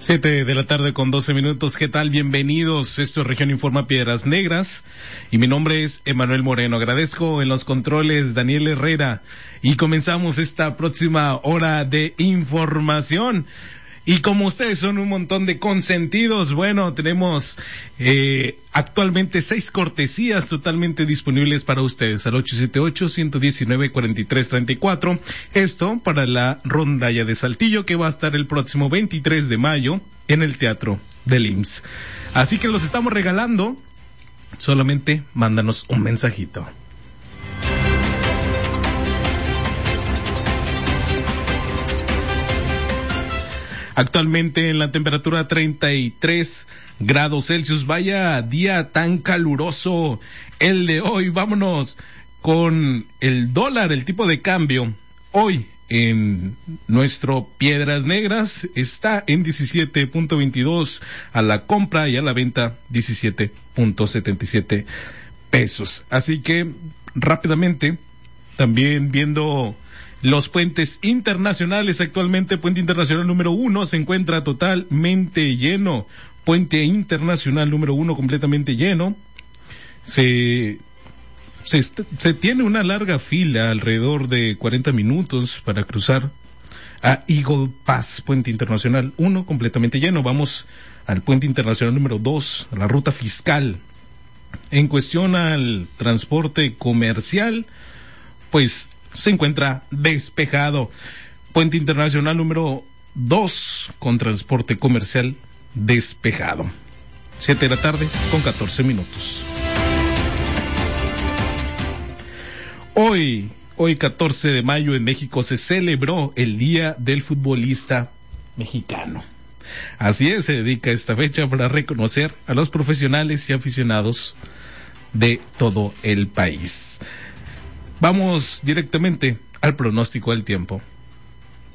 7:12 p.m. ¿Qué tal? Bienvenidos. Esto es Región Informa Piedras Negras y mi nombre es Emanuel Moreno. Agradezco en los controles Daniel Herrera y comenzamos esta próxima hora de información. Y como ustedes son un montón de consentidos, bueno, tenemos actualmente 6 cortesías totalmente disponibles para ustedes al 878-119-4334. Esto para la rondalla de Saltillo que va a estar el próximo 23 de mayo en el Teatro del IMSS. Así que los estamos regalando. Solamente mándanos un mensajito. Actualmente en la temperatura 33 grados Celsius. Vaya día tan caluroso el de hoy. Vámonos con el dólar, el tipo de cambio. Hoy en nuestro Piedras Negras está en 17.22 a la compra y a la venta 17.77 pesos. Así que rápidamente, también viendo los puentes internacionales, actualmente puente internacional número 1 se encuentra totalmente lleno. Puente internacional número 1 completamente lleno. Se tiene una larga fila, alrededor de 40 minutos para cruzar a Eagle Pass. Puente internacional 1 completamente lleno. Vamos al puente internacional número 2, a la ruta fiscal. En cuestión al transporte comercial, pues se encuentra despejado. Puente internacional número 2 con transporte comercial despejado. 7:14 p.m. Hoy 14 de mayo en México se celebró el Día del Futbolista Mexicano. Así es, se dedica esta fecha para reconocer a los profesionales y aficionados de todo el país. Vamos directamente al pronóstico del tiempo.